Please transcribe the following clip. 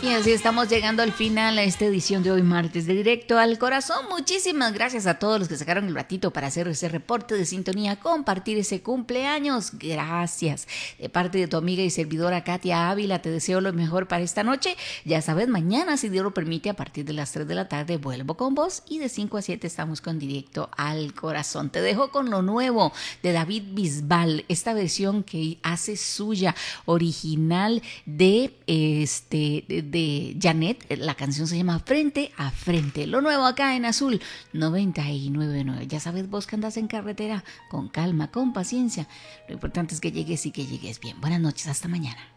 Y así estamos llegando al final a esta edición de hoy martes de Directo al Corazón. Muchísimas gracias a todos los que sacaron el ratito para hacer ese reporte de sintonía, compartir ese cumpleaños. Gracias. De parte de tu amiga y servidora Katia Ávila, te deseo lo mejor para esta noche. Ya sabes, mañana, si Dios lo permite, a partir de las 3 de la tarde vuelvo con vos y de 5 a 7 estamos con Directo al Corazón. Te dejo con lo nuevo de David Bisbal, esta versión que hace suya, original de Janet. La canción se llama Frente a Frente. Lo nuevo acá en Azul 99.9. Ya sabes, vos que andas en carretera, con calma, con paciencia. Lo importante es que llegues y que llegues bien. Buenas noches, hasta mañana.